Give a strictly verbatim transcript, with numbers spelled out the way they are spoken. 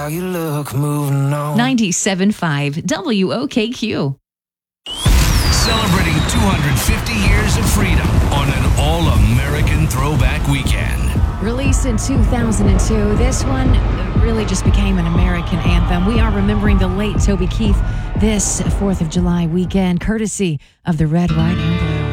you look moving on. ninety-seven point five W O K Q. Celebrating two hundred fifty years of freedom on an all-American throwback weekend. Released in two thousand two, this one really just became an American anthem. We are remembering the late Toby Keith this fourth of July weekend, courtesy of the Red, White, and